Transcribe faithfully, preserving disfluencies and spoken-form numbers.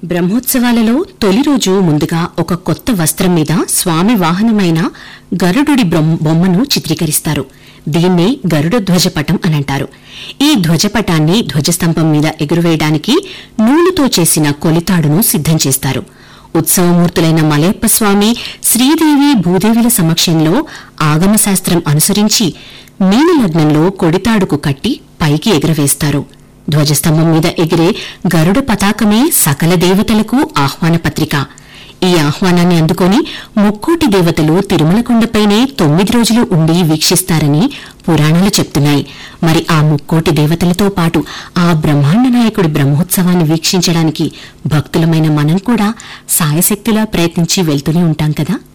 బ్రహ్మోత్సవాలలో తొలి రోజు ముందుగా ఒక కొత్త వస్త్రం మీద స్వామి వాహనమైన గరుడుడి బొమ్మను చిత్రీకరిస్తారు. దీన్నే గరుడ ధ్వజపటం అనంటారు. ఈ ధ్వజపటాన్ని ధ్వజస్తంభం మీద ఎగురవేయడానికి నూలుతో చేసిన కొలితాడును సిద్ధం చేస్తారు. ఉత్సవమూర్తులైన మలయప్ప స్వామి, శ్రీదేవి, భూదేవుల సమక్షంలో ఆగమశాస్త్రం అనుసరించి మీనలగ్నంలో కొడితాడుకు కట్టి పైకి ఎగురవేస్తారు. ధ్వజస్తంభం మీద ఎగిరే గరుడ పతాకమే సకల దేవతలకు ఆహ్వాన పత్రిక. ఈ ఆహ్వానాన్ని అందుకొని ముక్కోటి దేవతలు తిరుమల కొండపైనే తొమ్మిది రోజులు ఉండి వీక్షిస్తారని పురాణాలు చెప్తున్నాయి. మరి ఆ ముక్కోటి దేవతలతో పాటు ఆ బ్రహ్మాండ నాయకుడి బ్రహ్మోత్సవాన్ని వీక్షించడానికి భక్తులమైన మనం కూడా సాయశక్తులా ప్రయత్నించి వెళ్తూనే ఉంటాం కదా.